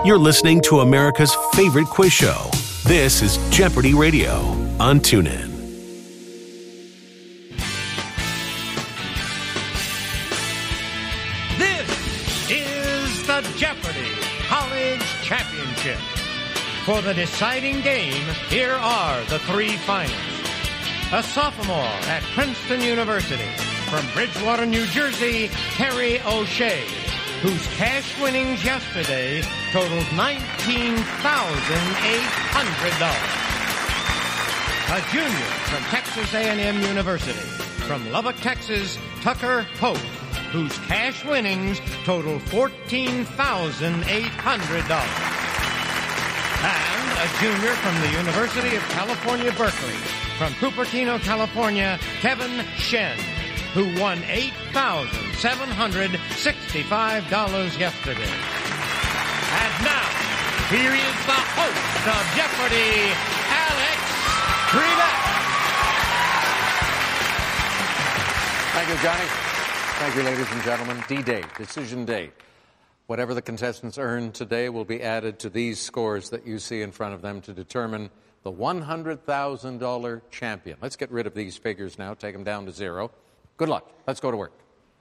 You're listening to America's favorite quiz show. This is Jeopardy Radio on TuneIn. This is the Jeopardy College Championship. For the deciding game, here are the three finalists. A sophomore at Princeton University, from Bridgewater, New Jersey, Terry O'Shea, whose cash winnings yesterday totaled $19,800. A junior from Texas A&M University, from Lubbock, Texas, Tucker Pope, whose cash winnings totaled $14,800. And a junior from the University of California, Berkeley, from Cupertino, California, Kevin Shen, who won $8,765 yesterday. And now, here is the host of Jeopardy, Alex Trebek. Thank you, Johnny. Thank you, ladies and gentlemen. D-Day, decision day. Whatever the contestants earn today will be added to these scores that you see in front of them to determine the $100,000 champion. Let's get rid of these figures now, take them down to zero. Good luck. Let's go to work.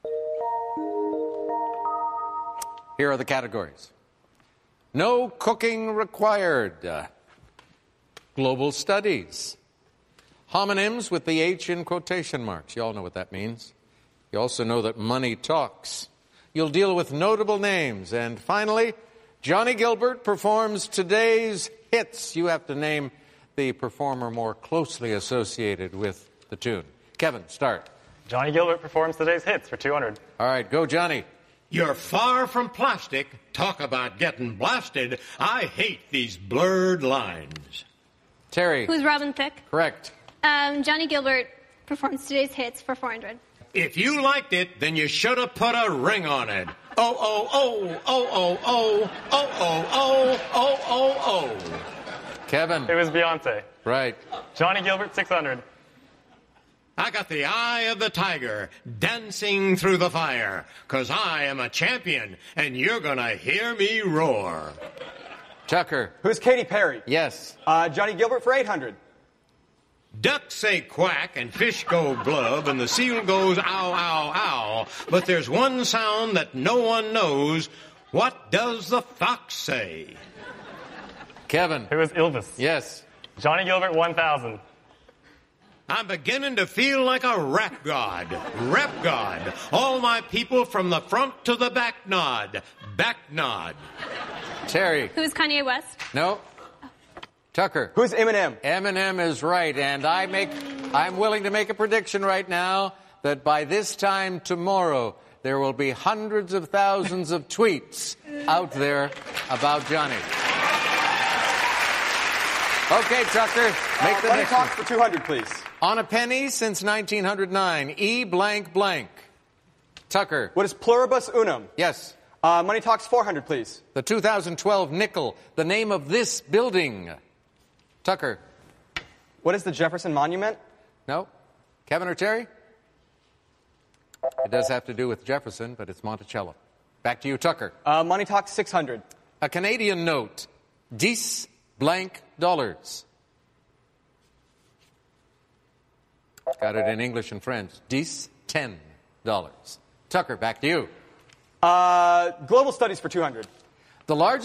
Here are the categories. No cooking required. Global studies. Homonyms with the H in quotation marks. You all know what that means. You also know that money talks. You'll deal with notable names. And finally, Johnny Gilbert performs today's hits. You have to name the performer more closely associated with the tune. Kevin, start. Johnny Gilbert performs today's hits for 200. All right, go, Johnny. You're far from plastic. Talk about getting blasted. I hate these blurred lines. Terry. Who's Robin Thicke? Correct. Johnny Gilbert performs today's hits for 400. If you liked it, then you should have put a ring on it. Oh, oh, oh, oh, oh, oh, oh, oh, oh, oh, oh, oh. Kevin. It was Beyonce. Right. Johnny Gilbert, 600. I got the eye of the tiger dancing through the fire, 'cause I am a champion, and you're gonna hear me roar. Tucker. Who's Katy Perry? Yes. Johnny Gilbert for 800. Ducks say quack and fish go blub and the seal goes ow, ow, ow. But there's one sound that no one knows. What does the fox say? Kevin. It was Elvis. Yes. Johnny Gilbert, 1,000. I'm beginning to feel like a rap god. Rap god. All my people from the front to the back nod. Back nod. Terry. Who's Kanye West? No. Tucker. Who's Eminem? Eminem is right, and I'm willing to make a prediction right now that by this time tomorrow there will be hundreds of thousands of tweets out there about Johnny. Okay, Tucker, make the Money next talks one. for 200, please. On a penny since 1909, E blank blank. Tucker. What is pluribus unum? Yes. Money talks 400, please. The 2012 nickel, the name of this building. Tucker. What is the Jefferson Monument? No. Kevin or Terry? It does have to do with Jefferson, but it's Monticello. Back to you, Tucker. Money talks 600. A Canadian note. 10 blank dollars. Got it in English and French. 10 $10. Tucker, back to you. Global studies for 200. The largest